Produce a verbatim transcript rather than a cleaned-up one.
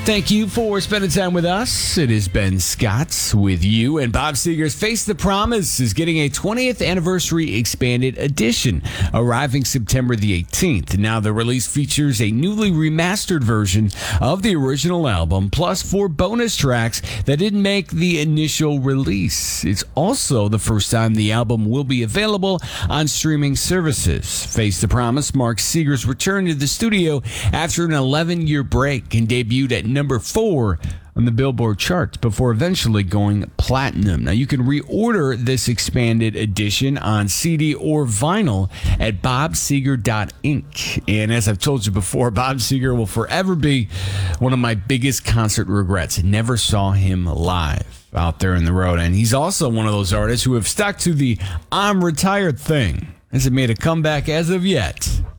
Thank you for spending time with us. It is Ben Scott with you, and Bob Seger's Face the Promise is getting a twentieth anniversary expanded edition, arriving September the eighteenth. Now, the release features a newly remastered version of the original album, plus four bonus tracks that didn't make the initial release. It's also the first time the album will be available on streaming services. Face the Promise marks Seger's return to the studio after an eleven-year break and debuted at number four on the Billboard charts before eventually going platinum. Now, you can reorder this expanded edition on C D or vinyl at bob seger dot inc. And as I've told you before, Bob Seger will forever be one of my biggest concert regrets. I never saw him live out there in the road. And he's also one of those artists who have stuck to the I'm retired thing. Hasn't made a comeback as of yet.